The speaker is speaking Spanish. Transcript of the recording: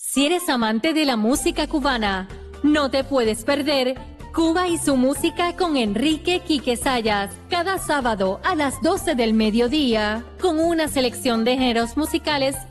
Si eres amante de la música cubana, no te puedes perder Cuba y su música con Enrique Quique Zayas, cada sábado a las 12 del mediodía, con una selección de géneros musicales